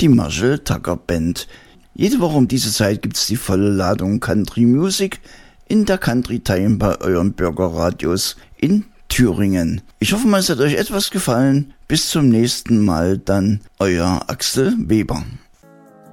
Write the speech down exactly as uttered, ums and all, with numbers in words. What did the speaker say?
die Marshall Tucker Band. Jede Woche um diese Zeit gibt's die volle Ladung Country Music in der Country Time bei euren Bürgerradios in Thüringen. Ich hoffe mal, es hat euch etwas gefallen. Bis zum nächsten Mal, dann euer Axel Weber.